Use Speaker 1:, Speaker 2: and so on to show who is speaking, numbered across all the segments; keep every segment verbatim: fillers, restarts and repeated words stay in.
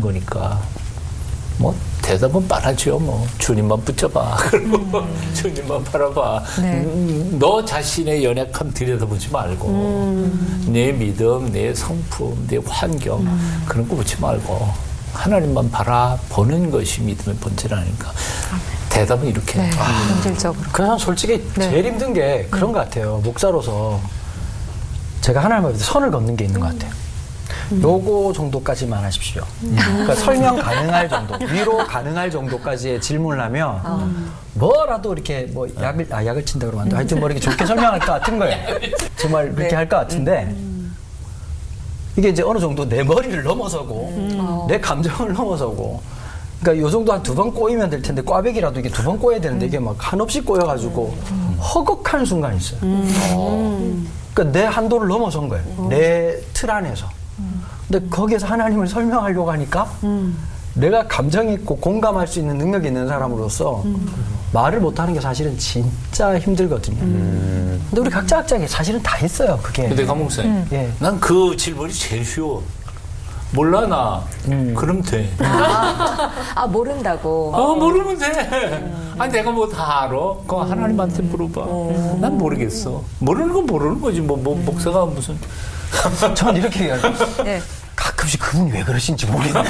Speaker 1: 하는 거니까 뭐 대답은 뻔하죠. 뭐 주님만 붙잡아. 그리고 음. 주님만 바라봐. 네. 음, 너 자신의 연약함 들여다보지 말고 음. 내 믿음, 내 성품, 내 환경 음. 그런 거 보지 말고 하나님만 바라보는 것이 믿음의 본질아니까. 대답은 이렇게.
Speaker 2: 네. 본질적으로.
Speaker 3: 그냥 솔직히 네. 제일 힘든 게 그런 음. 것 같아요. 목사로서 제가 하나님 앞에 선을 걷는 게 있는 것 같아요. 음. 요거 정도까지만 하십시오. 음. 그러니까 설명 가능할 정도, 위로 가능할 정도까지의 질문을 하면 음. 뭐라도 이렇게 뭐 약을 아 약을 친다 그러면 안 돼. 하여튼 뭐 이렇게 좋게 설명할 것 같은 거예요. 정말 그렇게 네. 할 것 같은데 음. 이게 이제 어느 정도 내 머리를 넘어서고 음. 내 감정을 넘어서고. 그러니까 요 정도 한 두 번 꼬이면 될 텐데 꽈배기라도 이게 두 번 꼬여야 되는데 음. 이게 막 한없이 꼬여가지고 음. 허걱한 순간이 있어요. 음. 어. 그러니까 내 한도를 넘어선 거예요. 음. 내 틀 안에서. 음. 근데 거기에서 하나님을 설명하려고 하니까 음. 내가 감정 있고 공감할 수 있는 능력이 있는 사람으로서 음. 말을 못하는 게 사실은 진짜 힘들거든요. 음. 근데 우리 각자 각자에게 사실은 다 있어요. 그게.
Speaker 1: 근데 감목사님, 음. 예. 난 그 질문이 제일 쉬워. 몰라 나 음. 그럼 돼.
Speaker 2: 아, 아 모른다고.
Speaker 1: 어 모르면 돼. 음. 아니 내가 뭐 다 알아? 그거 음. 하나님한테 물어봐. 음. 난 모르겠어. 모르는 건 모르는 거지. 뭐, 뭐 음. 목사가 무슨.
Speaker 3: 전 이렇게 얘기해요. 네. 가끔씩 그분이 왜 그러신지 모르겠네.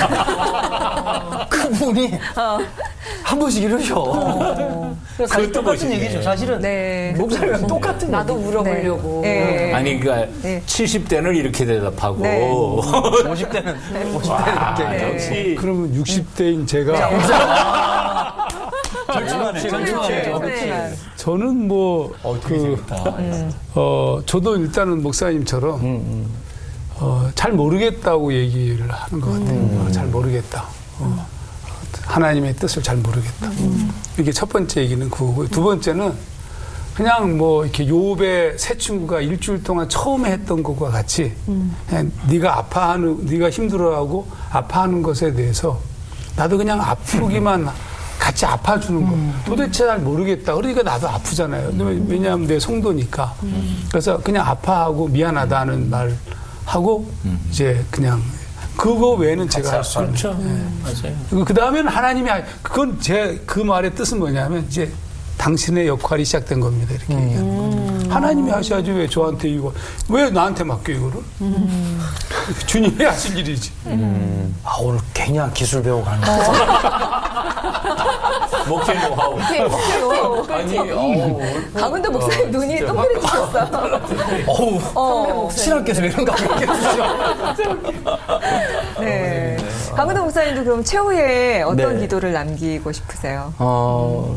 Speaker 3: 그분이 어. 한 번씩 이러셔. 어. 사실 똑같은 멋있네. 얘기죠. 사실은 네. 목사님은 똑같은
Speaker 2: 나도
Speaker 3: 얘기.
Speaker 2: 물어보려고.
Speaker 1: 네. 네. 아니 그러니까 네. 칠십 대는 이렇게 대답하고
Speaker 3: 네. 오십 대는 네. 오십 대는 이렇게.
Speaker 1: 네. 역시.
Speaker 4: 그러면 육십 대인 제가
Speaker 3: 네. 절충하네. 절충하네.
Speaker 4: 네. 저는 뭐 그 음. 어 저도 일단은 목사님처럼 음, 음. 어, 잘 모르겠다고 얘기를 하는 것 같아요. 음. 어, 잘 모르겠다. 어, 하나님의 뜻을 잘 모르겠다. 음. 이게 첫 번째 얘기는 그거고, 두 번째는 그냥 뭐 이렇게 욥의 새 친구가 일주일 동안 처음에 했던 것과 같이 음. 그냥 네가 아파하는, 네가 힘들어하고 아파하는 것에 대해서 나도 그냥 아프기만 같이 아파주는 거. 음. 도대체 잘 모르겠다. 그러니까 나도 아프잖아요. 음. 왜냐하면 내 성도니까. 음. 그래서 그냥 아파하고 미안하다는 말 하고 음. 이제 그냥 그거 외에는 제가 할 수 없는.
Speaker 1: 그렇죠. 네.
Speaker 4: 맞아요. 그 다음에는 하나님이 그건 제 그 말의 뜻은 뭐냐면 이제 당신의 역할이 시작된 겁니다. 이렇게 음. 얘기하는 겁니다. 하나님이 하셔야지 왜 저한테 이거 왜 나한테 맡겨 이거를? 음. 주님이 하실 일이지.
Speaker 3: 음. 아 오늘 그냥 기술 배워 가는 거.
Speaker 1: 목회 노하우.
Speaker 2: 아니, 강은도 목사님 눈이 동그래지셨어.
Speaker 3: 어우, 어, 신학교에서 이런 거 가르쳐주시죠.
Speaker 2: 네. 강은도 목사님도 그럼 최후에 어떤 네. 기도를 남기고 싶으세요? 어,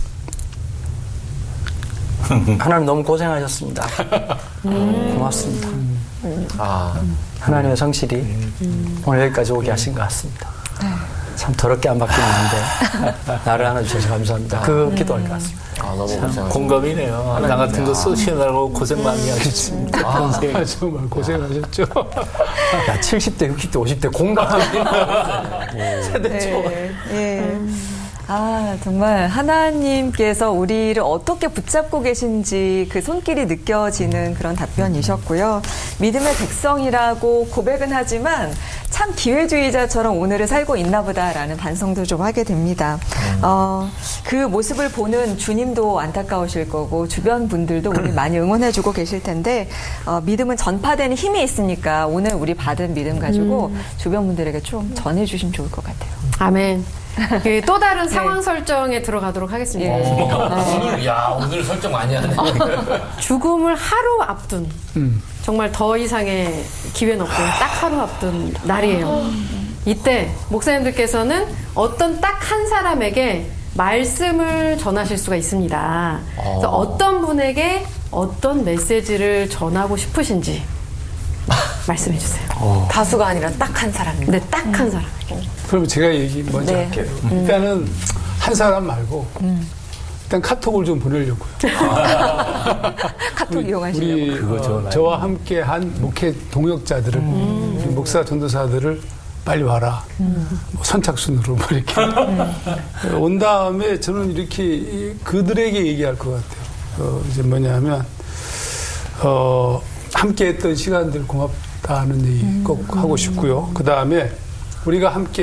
Speaker 3: 하나님 너무 고생하셨습니다. 음. 고맙습니다. 음. 아, 하나님의 성실이 음. 오늘 여기까지 오게 하신 것 같습니다. 네. 참 더럽게 안 바뀌는 건데 나를 하나 주셔서 감사합니다. 그 음. 기도할 것 같습니다.
Speaker 1: 아, 너무 고생. 공감이네요. 나 같은 거 쓰시느라고 고생 많이 하셨습니다.
Speaker 4: 아, 아, 정말 고생하셨죠.
Speaker 3: 야, 칠십 대, 육십 대, 오십 대 공감합니다. 세대 초.
Speaker 2: 네. 네. 아, 정말 하나님께서 우리를 어떻게 붙잡고 계신지 그 손길이 느껴지는 그런 답변이셨고요. 믿음의 백성이라고 고백은 하지만 참 기회주의자처럼 오늘을 살고 있나 보다라는 반성도 좀 하게 됩니다. 어, 그 모습을 보는 주님도 안타까우실 거고 주변 분들도 우리 많이 응원해주고 계실 텐데 어, 믿음은 전파되는 힘이 있으니까 오늘 우리 받은 믿음 가지고 음. 주변 분들에게 좀 전해주시면 좋을 것 같아요.
Speaker 5: 아멘. 그 또 다른 상황 네. 설정에 들어가도록 하겠습니다.
Speaker 1: 예. 오늘, 야, 오늘 설정 많이 하네.
Speaker 5: 죽음을 하루 앞둔, 음. 정말 더 이상의 기회는 없고 딱 하루 앞둔 날이에요. 이때 목사님들께서는 어떤 딱 한 사람에게 말씀을 전하실 수가 있습니다. 그래서 어떤 분에게 어떤 메시지를 전하고 싶으신지 말씀해 주세요.
Speaker 2: 어. 다수가 아니라 딱 한 사람입니다.
Speaker 5: 네, 딱 한 음. 사람에게.
Speaker 4: 그럼 제가 얘기 먼저 네. 할게요. 음. 일단은 한 사람 말고 음. 일단 카톡을 좀 보내려고요.
Speaker 2: 카톡 이용하시려고.
Speaker 4: 우리 어, 저와 함께 한 목회 동역자들을 음. 우리 목사 전도사들을 빨리 와라. 음. 뭐 선착순으로 뭐 이렇게 음. 온 다음에 저는 이렇게 그들에게 얘기할 것 같아요. 어, 이제 뭐냐면 어, 함께했던 시간들 고맙다는 얘기 꼭 음. 하고 싶고요. 그 다음에 우리가 함께